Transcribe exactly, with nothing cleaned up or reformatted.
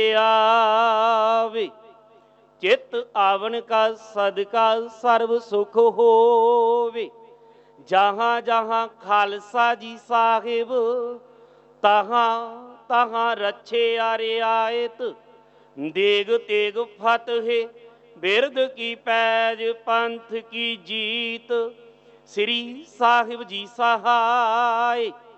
आवे। चित आवन का सदका सर्व सुख होवे। जहाँ जहाँ खालसा जी साहिब तहाँ तहाँ रच्छे आरियायत। देग तेग फतहे बिरद की पैज पंथ की जीत। श्री साहिब जी सहाय।